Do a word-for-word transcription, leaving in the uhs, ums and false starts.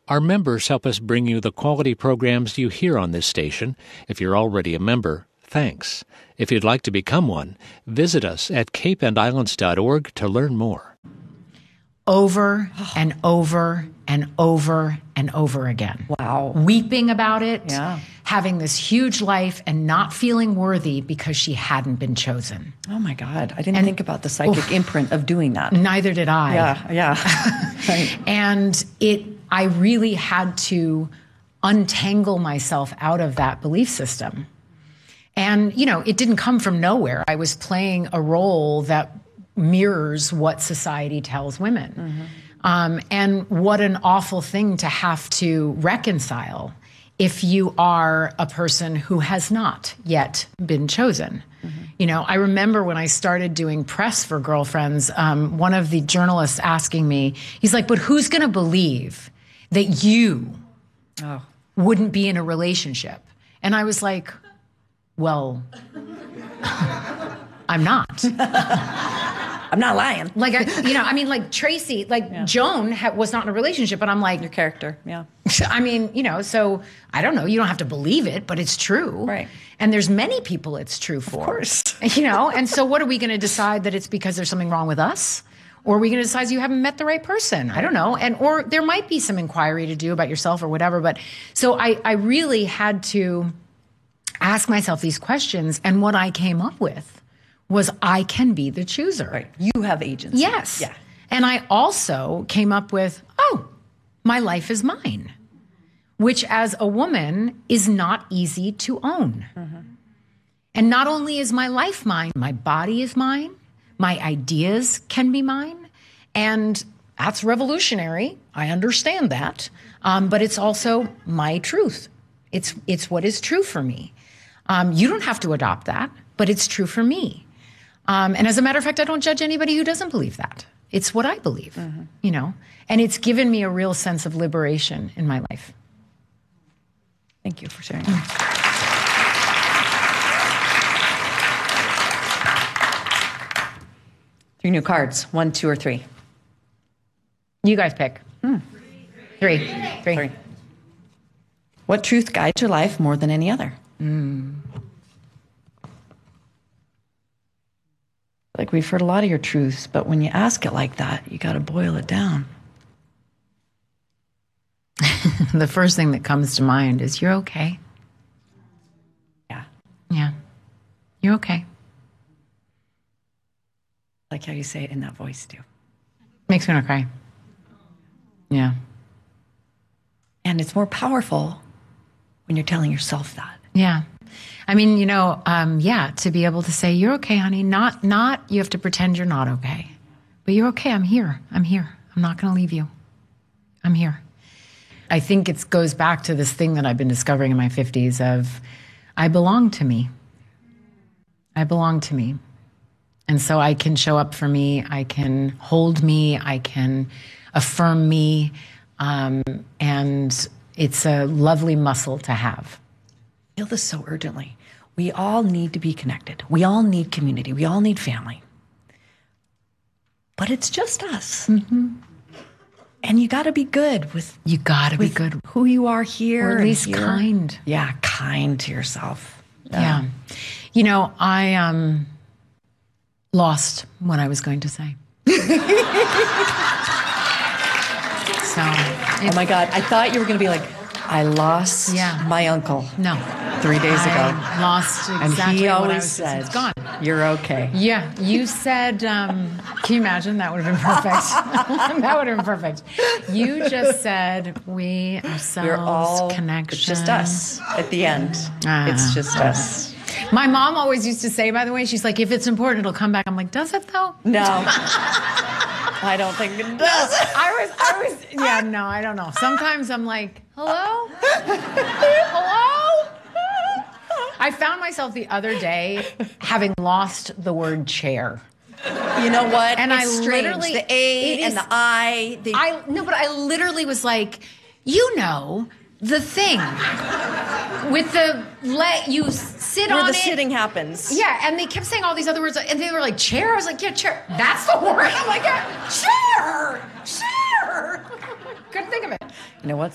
Our members help us bring you the quality programs you hear on this station. If you're already a member, thanks. If you'd like to become one, visit us at cape and islands dot org to learn more. Over and over and over and over again. Wow. Weeping about it, Yeah. having this huge life and not feeling worthy because she hadn't been chosen. Oh my God. I didn't And- think about the psychic Oof. imprint of doing that. Neither did I. Yeah, yeah. Right. And it, I really had to untangle myself out of that belief system. And, you know, it didn't come from nowhere. I was playing a role that mirrors what society tells women. Mm-hmm. Um, and what an awful thing to have to reconcile if you are a person who has not yet been chosen. Mm-hmm. You know, I remember when I started doing press for Girlfriends, um, one of the journalists asking me, he's like, but who's going to believe that you Oh. wouldn't be in a relationship? And I was like, well, I'm not. I'm not lying. Like, I, you know, I mean, like Tracy, like Yeah. Joan ha- was not in a relationship, but I'm like, Your character, yeah. I mean, you know, so I don't know. You don't have to believe it, but it's true. Right. And there's many people it's true for. Of course. You know, and so what are we going to decide that it's because there's something wrong with us? Or are we going to decide you haven't met the right person? I don't know. And or there might be some inquiry to do about yourself or whatever. But so I, I really had to ask myself these questions. And what I came up with was I can be the chooser. Right. You have agency. Yes. Yeah. And I also came up with, oh, my life is mine, which as a woman is not easy to own. Mm-hmm. And not only is my life mine, my body is mine, my ideas can be mine. And that's revolutionary. I understand that. Um, but it's also my truth. It's, it's what is true for me. Um, you don't have to adopt that, but it's true for me. Um, and as a matter of fact, I don't judge anybody who doesn't believe that. It's what I believe, mm-hmm. you know, and it's given me a real sense of liberation in my life. Thank you for sharing. Three new cards. One, two, or three. You guys pick. Hmm. Three. Three. Three. What truth guides your life more than any other? Mm. Like we've heard a lot of your truths, but when you ask it like that, you got to boil it down. The first thing that comes to mind is you're okay. Yeah. Yeah. You're okay. Like how you say it in that voice too. Makes me want to cry. Yeah. And it's more powerful when you're telling yourself that. Yeah. I mean, you know, um, yeah, to be able to say, you're okay, honey. Not, not, you have to pretend you're not okay. But you're okay. I'm here. I'm here. I'm not going to leave you. I'm here. I think it goes back to this thing that I've been discovering in my fifties of, I belong to me. I belong to me. And so I can show up for me. I can hold me. I can affirm me. Um, and it's a lovely muscle to have. I feel this so urgently. We all need to be connected. We all need community. We all need family. But it's just us. Mm-hmm. And you got to be good with You got to be with good. who you are here. Or at and least here. kind. Yeah, kind to yourself. Yeah. You know, I um, lost what I was going to say. So, Oh my God, I thought you were going to be like, I lost Yeah. my uncle no. three days ago. I lost And exactly he what I always was said, It's gone. you're okay. Yeah, you said, um, can you imagine? That would have been perfect. That would have been perfect. You just said, we ourselves, We're all, connection. it's just us at the end. Ah. It's just us. My mom always used to say, by the way, she's like, if it's important, it'll come back. I'm like, does it though? No. I don't think it does. I was, I was, yeah, no, I don't know. Sometimes I'm like, hello? Hello? I found myself the other day having lost the word chair. You know what? And it's I strange. literally- The A it and is- the I. The, I, no, but I literally was like, you know, the thing with the, let you sit where on the it. sitting happens. Yeah, and they kept saying all these other words, and they were like, chair? I was like, yeah, chair. That's the word. I'm like, yeah, chair, chair. Couldn't think of it. You know what?